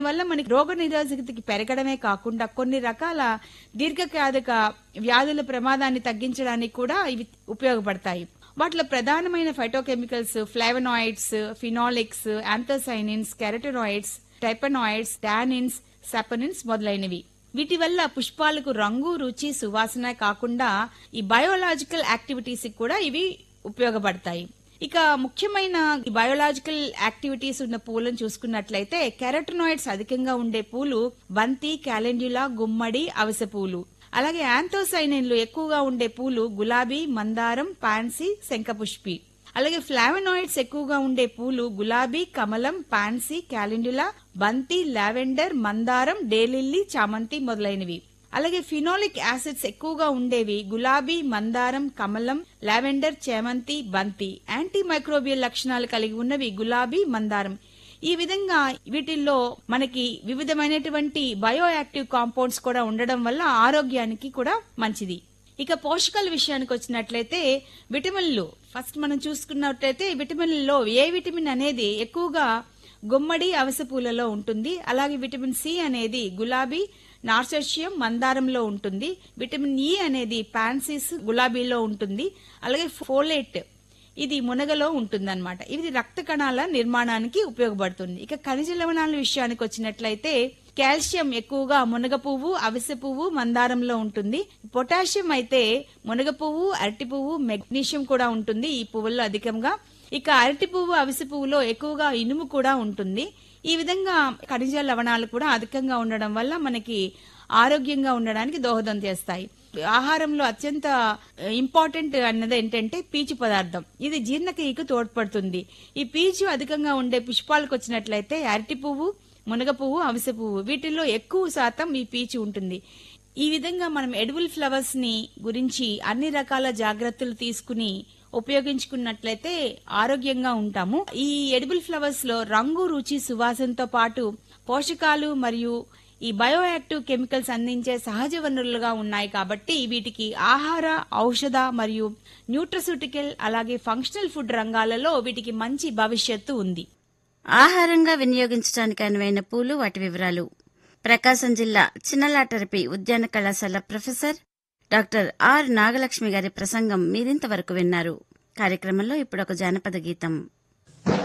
వల్ల మనకి రోగ నిరోధకతకి పెరగడమే కాకుండా కొన్ని రకాల దీర్ఘకాలిక వ్యాధుల ప్రమాదాన్ని తగ్గించడానికి కూడా ఇవి ఉపయోగపడతాయి. వాటిలో ప్రధానమైన phytochemicals flavonoids, ఫినాలిక్స్, anthocyanins, carotenoids, టైపనాయిడ్స్, tannins, సపనిన్స్ మొదలైనవి. వీటి వల్ల పుష్పాలకు రంగు, రుచి, సువాసన కాకుండా ఈ బయోలాజికల్ యాక్టివిటీస్ కూడా ఇవి ఉపయోగపడతాయి. ఇక ముఖ్యమైన ఈ బయోలాజికల్ యాక్టివిటీస్ ఉన్న పూలను చూసుకున్నట్లయితే కెరటనాయిడ్స్ అధికంగా ఉండే పూలు బంతి, క్యాలెండ్యులా, గుమ్మడి, అవిసె పూలు. అలాగే యాంథోసైనిన్లు ఎక్కువగా ఉండే పూలు గులాబీ, మందారం, పాన్సీ, శంఖపుష్పి. అలాగే ఫ్లావనాయిడ్స్ ఎక్కువగా ఉండే పూలు గులాబీ, కమలం, పాన్సీ, క్యాలెండ్యులా, బంతి, లావెండర్, మందారం, డేలిల్లీ, చామంతి మొదలైనవి. అలాగే ఫినోలిక్ యాసిడ్స్ ఎక్కువగా ఉండేవి గులాబీ, మందారం, కమలం, లావెండర్, చేమంతి, బంతి. యాంటీ మైక్రోబియల్ లక్షణాలు కలిగి ఉన్నవి గులాబీ, మందారం. ఈ విధంగా వీటిల్లో మనకి వివిధమైనటువంటి బయో యాక్టివ్ కాంపౌండ్స్ కూడా ఉండడం వల్ల ఆరోగ్యానికి కూడా మంచిది. ఇక పోషకాల విషయానికి వచ్చినట్లయితే విటమిన్లు ఫస్ట్ మనం చూసుకున్నట్లయితే విటమిన్లలో ఏ విటమిన్ అనేది ఎక్కువగా గుమ్మడి, అవిసె పూలలో ఉంటుంది. అలాగే విటమిన్ సి అనేది గులాబీ, నార్సర్షియం, మందారంలో ఉంటుంది. విటమిన్ ఇ అనేది పాన్సిస్, గులాబీలో ఉంటుంది. అలాగే ఫోలేట్ ఇది మునగలో ఉంటుందన్నమాట. ఇది రక్త కణాల నిర్మాణానికి ఉపయోగపడుతుంది. ఇక ఖనిజ లవణాల విషయానికి వచ్చినట్లయితే కాల్షియం ఎక్కువగా మునగ పువ్వు, అవిసె పువ్వు, మందారంలో ఉంటుంది. పొటాషియం అయితే మునగ పువ్వు, అరటి పువ్వు, మెగ్నీషియం కూడా ఉంటుంది ఈ పువ్వుల్లో అధికంగా. ఇక అరటి పువ్వు, అవిసె పువ్వులో ఎక్కువగా ఇనుము కూడా ఉంటుంది. ఈ విధంగా ఖనిజ లవణాలు కూడా అధికంగా ఉండడం వల్ల మనకి ఆరోగ్యంగా ఉండడానికి దోహదం చేస్తాయి. ఆహారంలో అత్యంత ఇంపార్టెంట్ అన్నది ఏంటంటే పీచు పదార్థం. ఇది జీర్ణక్రియకు తోడ్పడుతుంది. ఈ పీచు అధికంగా ఉండే పుష్పాలకు వచ్చినట్లయితే అరటి పువ్వు, మునగ పువ్వు, అవిసె పువ్వు వీటిల్లో ఎక్కువ శాతం ఈ పీచు ఉంటుంది. ఈ విధంగా మనం ఎడిబుల్ ఫ్లవర్స్ ని గురించి అన్ని రకాల జాగ్రత్తలు తీసుకుని ఉపయోగించుకున్నట్లయితే ఆరోగ్యంగా ఉంటాము. ఈ ఎడిబుల్ ఫ్లవర్స్ లో రంగు, రుచి, సువాసనతో పాటు పోషకాలు మరియు ఈ బయోయాక్టివ్ కెమికల్స్ అందించే సహజ వనరులుగా ఉన్నాయి కాబట్టి వీటికి ఆహార, ఔషధ మరియు న్యూట్రసూటికల్ అలాగే ఫంక్షనల్ ఫుడ్ రంగాలలో వీటికి మంచి భవిష్యత్తు ఉంది. ఆహారంగా వినియోగించడానికి అనువైన పూలు, వాటి వివరాలు. ప్రకాశం జిల్లా చిన్నలాటరపి ఉద్యాన కళాశాల ప్రొఫెసర్ డాక్టర్ ఆర్ నాగలక్ష్మి గారి ప్రసంగం మీరింతవరకు విన్నారు. కార్యక్రమంలో ఇప్పుడు ఒక జానపద గీతం.